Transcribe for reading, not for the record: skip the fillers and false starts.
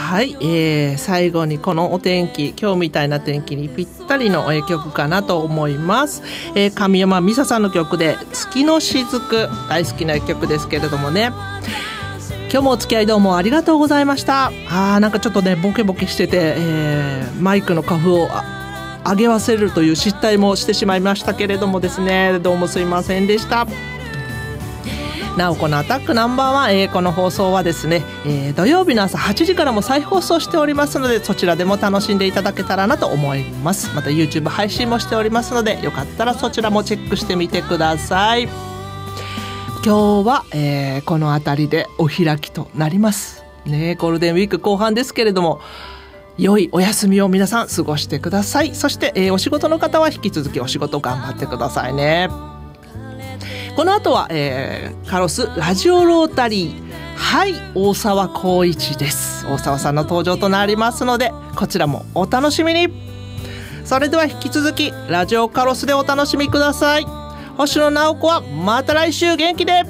はい、最後にこのお天気、今日みたいな天気にぴったりの、曲かなと思います。神山美沙さんの曲で月の雫、大好きな曲ですけれどもね、今日もお付き合いどうもありがとうございました。なんかちょっとねボケボケしてて、マイクの花粉を上げ忘れるという失態もしてしまいましたけれどもですね、どうもすいませんでした。なおこのアタックナンバーワン、この放送はですね、土曜日の朝8時からも再放送しておりますので、そちらでも楽しんでいただけたらなと思います。また YouTube 配信もしておりますので、よかったらそちらもチェックしてみてください。今日は、この辺りでお開きとなりますね。ゴールデンウィーク後半ですけれども、良いお休みを皆さん過ごしてください。そして、お仕事の方は引き続きお仕事頑張ってくださいね。この後は、カロスラジオロータリー、はい大沢光一です。大沢さんの登場となりますので、こちらもお楽しみに。それでは引き続きラジオカロスでお楽しみください。星野直子はまた来週元気で。